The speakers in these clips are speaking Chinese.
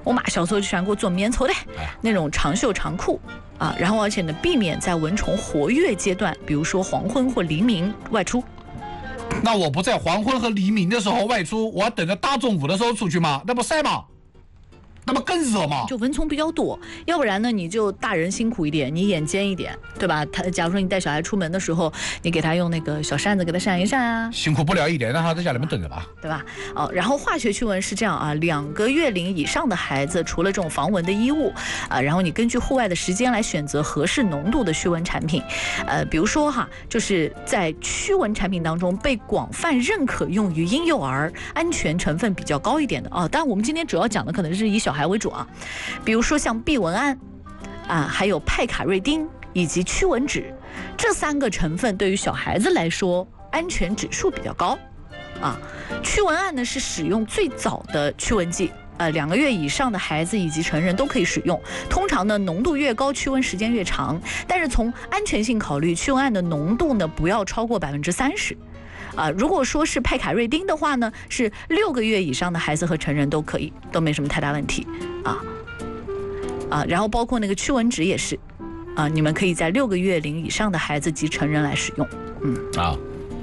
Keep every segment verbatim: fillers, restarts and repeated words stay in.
我妈小时候就喜欢给我做棉绸的那种长袖长裤啊，然后而且呢，避免在蚊虫活跃阶段，比如说黄昏或黎明外出。 那我不在黄昏和黎明的时候外出，我要等着大中午的时候出去吗？那不晒吗？那么更热嘛， 就蚊虫比较多，要不然呢，你就大人辛苦一点，你眼尖一点，对吧？他假如说你带小孩出门的时候，你给他用那个小扇子给他扇一扇啊， 辛苦不了一点，让他在家里面等着吧， 对吧？哦，然后化学驱蚊是这样啊，两个月龄以上的孩子，除了这种防蚊的衣物啊，然后你根据户外的时间来选择合适浓度的驱蚊产品，呃，比如说哈，就是在驱蚊产品当中被广泛认可用于婴幼儿，安全成分比较高一点的啊。当然，我们今天主要讲的可能是以小孩为主啊，比如说像避蚊胺啊，还有派卡瑞丁以及驱蚊酯，这三个成分对于小孩子来说安全指数比较高啊。驱蚊胺呢是使用最早的驱蚊剂，呃，两个月以上的孩子以及成人都可以使用。通常呢，浓度越高，驱蚊时间越长。但是从安全性考虑，驱蚊胺的浓度呢不要超过百分之三十。啊、呃，如果说是派卡瑞丁的话呢，是六个月以上的孩子和成人都可以，都没什么太大问题啊啊。然后包括那个驱蚊酯也是啊，你们可以在六个月龄以上的孩子及成人来使用。嗯啊。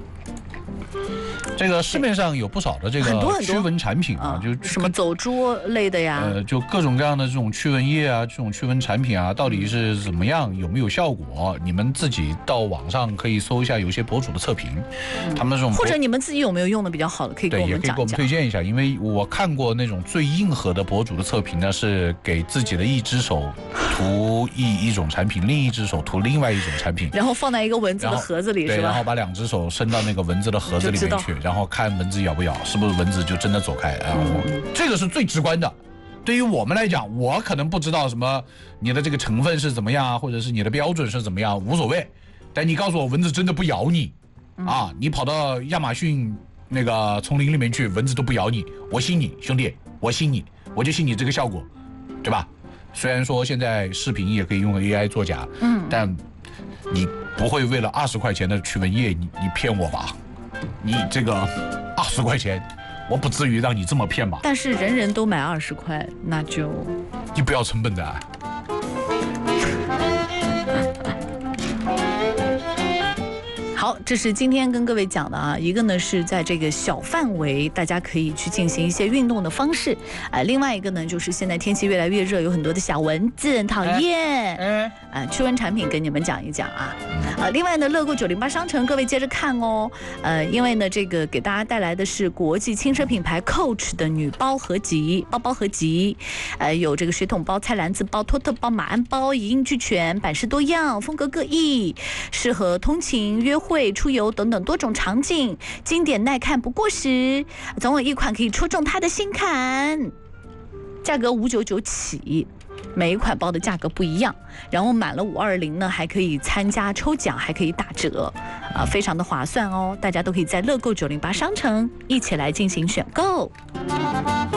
这个市面上有不少的这个驱蚊产品啊，就什么走珠类的呀， 呃，就各种各样的这种驱蚊液啊，这种驱蚊产品啊，到底是怎么样，有没有效果？你们自己到网上可以搜一下，有些博主的测评，嗯、他们这种或者你们自己有没有用的比较好的，可以跟我们讲一讲。 对，也可以给我们推荐一下，因为我看过那种最硬核的博主的测评呢，是给自己的一只手涂一一种产品，另一只手涂另外一种产品， 然后放在一个蚊子的盒子里，是吧？ 对，然后把两只手伸到那个蚊子的盒子里面去，然后看蚊子咬不咬，是不是蚊子就真的走开啊？嗯、这个是最直观的。对于我们来讲，我可能不知道什么你的这个成分是怎么样啊，或者是你的标准是怎么样，无所谓。但你告诉我蚊子真的不咬你、嗯、啊，你跑到亚马逊那个丛林里面去，蚊子都不咬你，我信你，兄弟，我信你，我就信你这个效果，对吧？虽然说现在视频也可以用 A I 作假，嗯，但你不会为了二十块钱的驱蚊液，你你骗我吧？你这个二十块钱，我不至于让你这么骗吧？ 但是人人都买二十块，那就你不要成本的、啊。 好，这是今天跟各位讲的啊，一个呢是在这个小范围大家可以去进行一些运动的方式，呃，另外一个呢就是现在天气越来越热，有很多的小蚊子，很讨厌，嗯，呃，驱蚊产品跟你们讲一讲啊，呃，另外呢，乐购九零八商城各位接着看哦，呃，因为呢这个给大家带来的是国际轻奢品牌 Coach 的女包合集，包包合集，呃，有这个水桶包、菜篮子包、托特包、马鞍包，一应俱全，版式多样，风格各异，适合通勤、约会。会出游等等多种场景，经典耐看不过时，总有一款可以戳中他的心坎。价格五九九起，每一款包的价格不一样，然后满了五二零呢，还可以参加抽奖，还可以打折，啊，非常的划算哦！大家都可以在乐购九零八商城一起来进行选购。